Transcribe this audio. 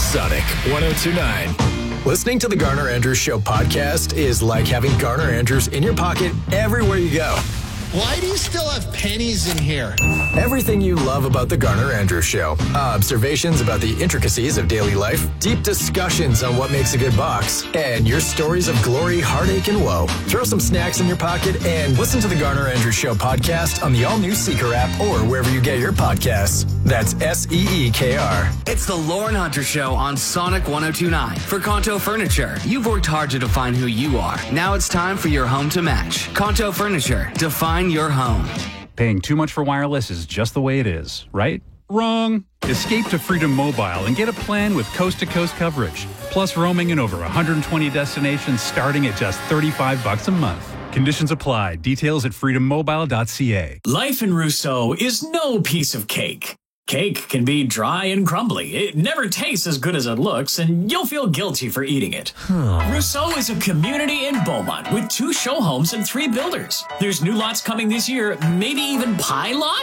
Sonic 102.9. Listening to the Garner Andrews Show podcast is like having Garner Andrews in your pocket everywhere you go. Why do you still have pennies in here? Everything you love about the Garner Andrews Show. Observations about the intricacies of daily life, deep discussions on what makes a good box, and your stories of glory, heartache, and woe. Throw some snacks in your pocket and listen to the Garner Andrews Show podcast on the all-new Seeker app or wherever you get your podcasts. That's SEEKR. It's the Lauren Hunter Show on Sonic 102.9. For Kanto Furniture, you've worked hard to define who you are. Now it's time for your home to match. Kanto Furniture. Define your home. Paying too much for wireless is just the way it is, right? Wrong. Escape to Freedom Mobile and get a plan with coast-to-coast coverage, plus roaming in over 120 destinations starting at just $35 a month. Conditions apply. Details at freedommobile.ca. Life in Rousseau is no piece of cake. Cake can be dry and crumbly. It never tastes as good as it looks, and you'll feel guilty for eating it. Rousseau is a community in Beaumont with 2 show homes and 3 builders. There's new lots coming this year, maybe even pie lots.